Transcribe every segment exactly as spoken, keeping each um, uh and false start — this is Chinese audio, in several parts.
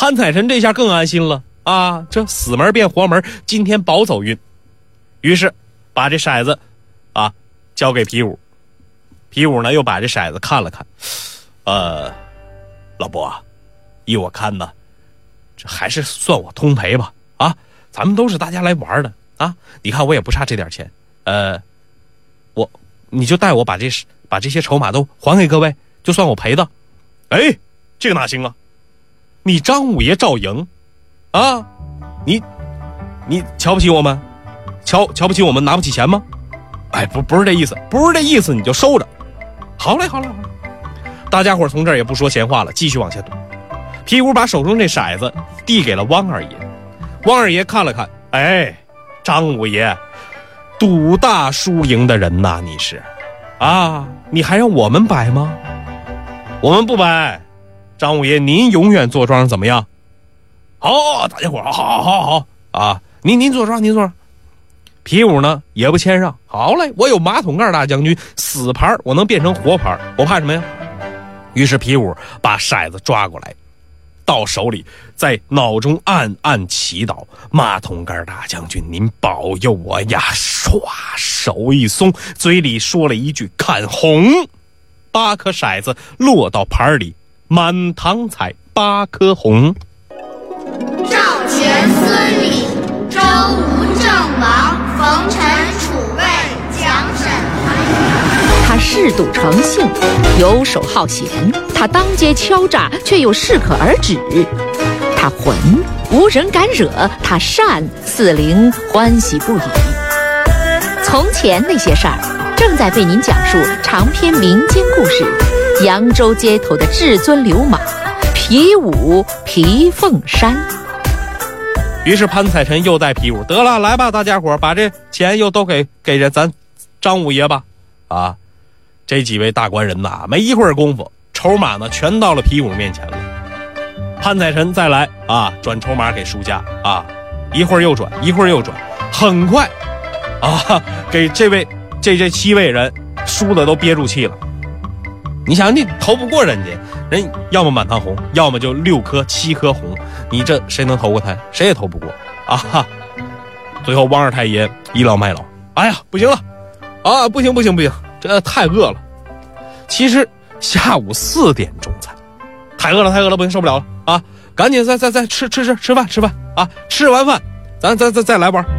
潘彩臣这下更安心了啊，这死门变活门，今天保走运。于是把这骰子啊交给皮五，皮五呢又把这骰子看了看，呃，老伯啊，依我看呢，这还是算我通赔吧啊，咱们都是大家来玩的啊，你看我也不差这点钱，呃，我你就带我把这把这些筹码都还给各位，就算我赔的。哎，这个哪行啊？你张五爷照赢啊，你你瞧不起我们，瞧瞧不起我们拿不起钱吗？哎，不不是这意思，不是这意思，你就收着。好嘞好嘞好嘞，大家伙从这儿也不说闲话了，继续往下赌。皮五把手中这骰子递给了汪二爷，汪二爷看了看，哎，张五爷赌大输赢的人呐，你是啊，你还让我们摆吗？我们不摆，张五爷您永远坐庄怎么样？好，大家伙好好好好啊，您您坐庄您坐庄。皮五呢也不谦让，好嘞，我有马桶盖大将军，死牌我能变成活牌，我怕什么呀？于是皮五把骰子抓过来，到手里，在脑中暗暗祈祷：马桶盖大将军，您保佑我呀！唰，手一松，嘴里说了一句：“看红。”八颗骰子落到盘里，满堂彩八颗红。 赵钱孙李周吴郑王冯陈楚卫蒋沈韩。 他嗜赌成性，游手好闲，他当街敲诈，却又适可而止。他浑，无人敢惹；他善，四邻欢喜不已。从前那些事儿，正在为您讲述长篇民间故事《扬州街头的至尊流氓皮五皮凤山》。 于是潘彩臣又带皮五，得了，来吧，大家伙把这钱又都给给人咱张五爷吧。啊，这几位大官人呐，没一会儿功夫，筹码呢全到了皮五面前了。潘彩臣再来啊，转筹码给输家啊，一会儿又转，一会儿又转，很快啊，给这位这这七位人输的都憋住气了。你想，你投不过人家，人要么满堂红，要么就六颗七颗红，你这谁能投过他？谁也投不过啊！哈，最后汪二太爷倚老卖老，哎呀，不行了啊，不行不行不行，这太饿了。其实下午四点钟才，太饿了太饿了，不行，受不了了啊！赶紧再再再吃吃吃吃饭吃饭啊！吃完饭咱再再再来玩。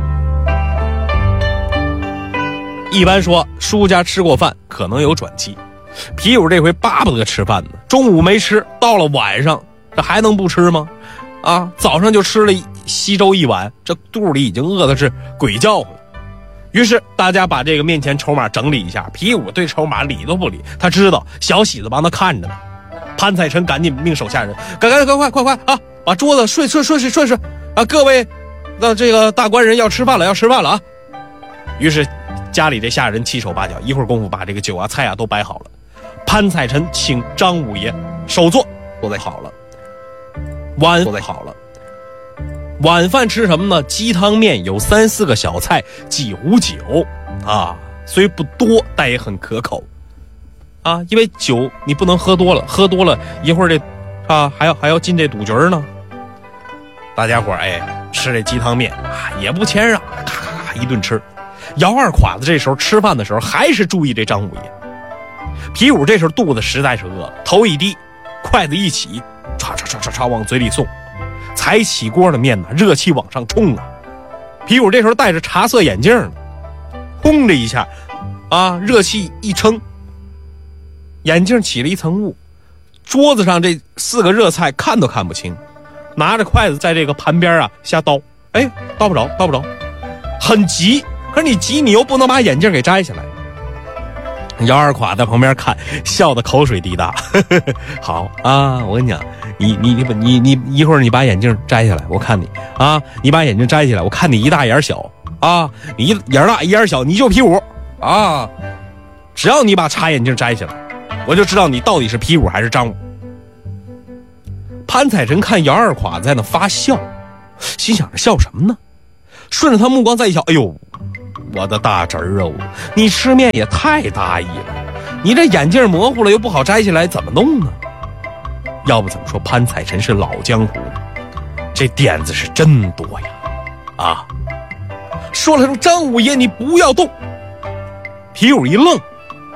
一般说输家吃过饭可能有转机，皮五这回巴不得吃饭呢，中午没吃，到了晚上这还能不吃吗？啊，早上就吃了稀粥一碗，这肚里已经饿的是鬼叫唤了。于是大家把这个面前筹码整理一下，皮五对筹码理都不理，他知道小喜子帮他看着呢。潘彩臣赶紧命手下人，赶赶快快快快啊，把桌子顺顺顺顺顺顺啊，各位那这个大官人要吃饭了要吃饭了啊。于是家里这下人七手八脚，一会儿功夫把这个酒啊菜啊都摆好了。潘彩臣请张五爷首座，都在好了。晚都在好了。晚饭吃什么呢？鸡汤面，有三四个小菜，几壶酒啊，虽不多，但也很可口啊。因为酒你不能喝多了，喝多了一会儿这啊还要还要进这赌局呢。大家伙哎吃这鸡汤面啊也不谦让，咔咔咔一顿吃。姚二侉子这时候吃饭的时候还是注意这张五爷。皮五这时候肚子实在是饿，头一低，筷子一起，唰唰唰唰唰往嘴里送，才起锅的面呢，热气往上冲啊！皮五这时候戴着茶色眼镜呢，轰的一下，啊，热气一撑，眼镜起了一层雾，桌子上这四个热菜看都看不清，拿着筷子在这个盘边啊瞎叨，哎，叨不着，叨不着，很急。可是你急，你又不能把眼镜给摘下来。姚二侉在旁边看，笑得口水滴答。呵呵好啊，我跟你讲，你你你你你一会儿你把眼镜摘下来，我看你啊，你把眼镜摘下来，我看你一大眼小啊，你一眼大一眼小，你就皮五啊。只要你把茶眼镜摘下来，我就知道你到底是皮五还是张五。潘彩臣看姚二侉在那发笑，心想着笑什么呢？顺着他目光再一瞧，哎呦！我的大侄儿啊，你吃面也太大意了，你这眼镜模糊了又不好摘下来，怎么弄呢？要不怎么说潘彩臣是老江湖， 这点子是真多呀！啊，说了声张五爷，你不要动。皮五一愣，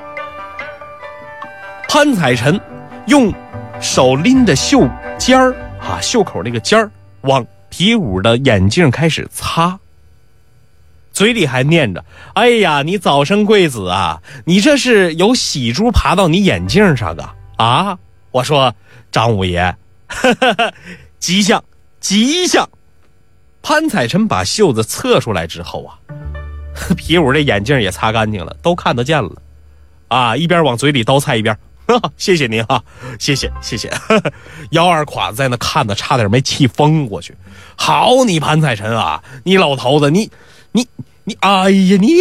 潘彩臣用手拎着袖尖儿啊，袖口那个尖儿往皮五的眼镜开始擦，嘴里还念着：“哎呀，你早生贵子啊！你这是有喜珠爬到你眼镜上啊！”啊，我说张五爷，呵呵呵，吉祥吉祥。潘彩臣把袖子侧出来之后啊，皮五这眼镜也擦干净了，都看得见了啊！一边往嘴里倒菜一边，呵呵，谢谢您啊，谢谢谢谢。呵呵，姚二垮子在那看的差点没气疯过去。好你潘彩臣啊，你老头子，你你你，哎呀你，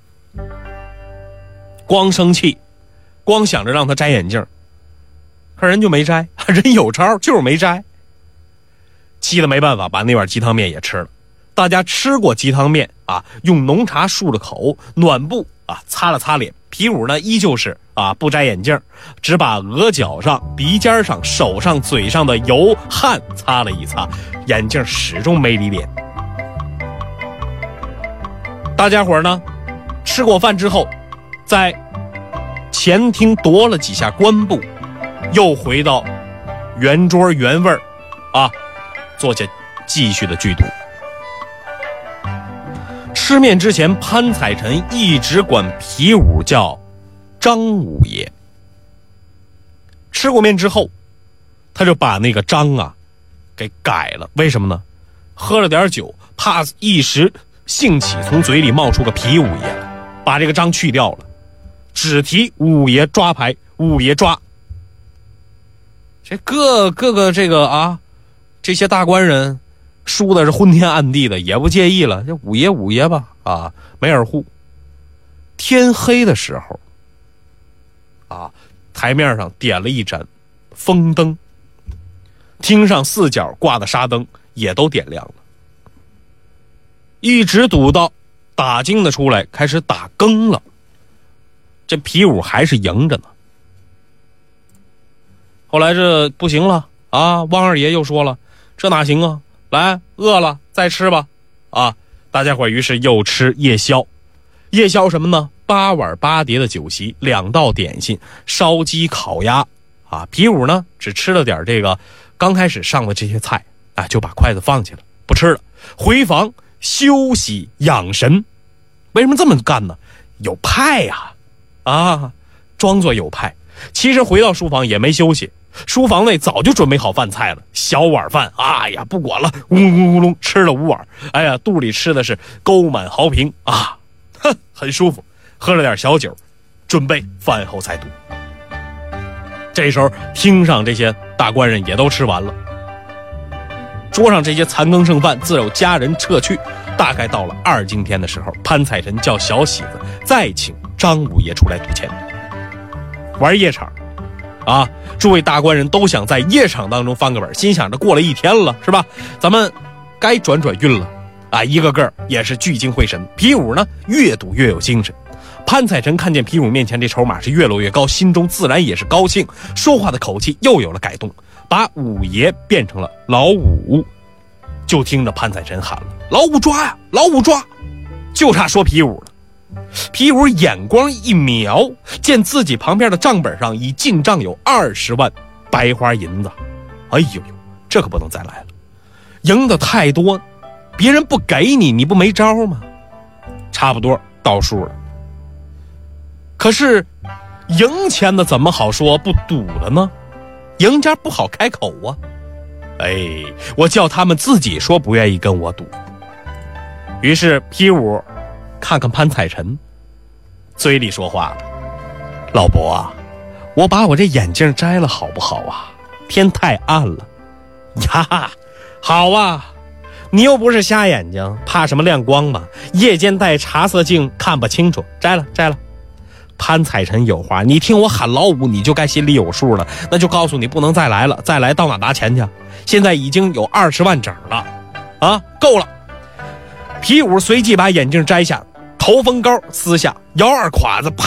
光生气，光想着让他摘眼镜，可人就没摘，人有招就是没摘。气得没办法，把那碗鸡汤面也吃了。大家吃过鸡汤面啊，用浓茶漱了口，暖布啊擦了擦脸。皮五呢，依旧是啊不摘眼镜，只把额角上、鼻尖上、手上、嘴上的油汗擦了一擦，眼镜始终没离脸。大家伙呢，吃过饭之后，在前厅踱了几下官步，又回到圆桌原味儿啊。坐下继续的剧毒。吃面之前，潘彩臣一直管皮五叫张五爷。吃过面之后，他就把那个张啊给改了。为什么呢？喝了点酒，怕一时兴起从嘴里冒出个皮五爷来，把这个张去掉了，只提五爷抓牌，五爷抓。这各各个这个啊这些大官人输的是昏天暗地的，也不介意了，这五爷五爷吧，啊，没耳护。天黑的时候，啊，台面上点了一盏风灯，厅上四角挂的纱灯也都点亮了，一直堵到打更的出来，开始打更了。这皮五还是赢着呢。后来这不行了啊，汪二爷又说了。这哪行啊！来，饿了再吃吧，啊！大家伙于是又吃夜宵，夜宵什么呢？八碗八碟的酒席，两道点心，烧鸡、烤鸭，啊！皮五呢只吃了点这个刚开始上的这些菜，啊，就把筷子放弃了，不吃了，回房休息养神。为什么这么干呢？有派呀，啊，啊，装作有派，其实回到书房也没休息。书房内早就准备好饭菜了，小碗饭，哎呀，不管了，呜噜呜噜吃了五碗，哎呀，肚里吃的是沟满豪平啊，哼，很舒服。喝了点小酒，准备饭后再读。这时候，厅上这些大官人也都吃完了，桌上这些残羹剩饭自有家人撤去。大概到了二更天的时候，潘彩臣叫小喜子再请张五爷出来赌钱，玩夜场。啊，诸位大官人都想在夜场当中翻个本，心想着过了一天了，是吧？咱们该转转运了啊！一个个也是聚精会神。皮五呢，越赌越有精神。潘彩臣看见皮五面前这筹码是越落越高，心中自然也是高兴，说话的口气又有了改动，把五爷变成了老五。就听着潘彩臣喊了：“老五抓呀，老五抓！”就差说皮五了。皮五眼光一瞄，见自己旁边的账本上已进账有二十万白花银子。哎呦呦，这可不能再来了，赢的太多，别人不给你，你不没招吗？差不多到数了。可是赢钱的怎么好说不赌了呢？赢家不好开口啊。哎，我叫他们自己说不愿意跟我赌。于是皮五看看潘彩臣，嘴里说话了：“老伯啊，我把我这眼镜摘了好不好啊？天太暗了。”呀，好啊，你又不是瞎眼睛，怕什么亮光嘛？夜间戴茶色镜看不清楚，摘了摘了。潘彩臣有话，你听我喊老五，你就该心里有数了。那就告诉你不能再来了，再来到哪拿钱去？现在已经有二十万整了，啊，够了。皮五随即把眼镜摘下，头风高撕下，姚二垮子啪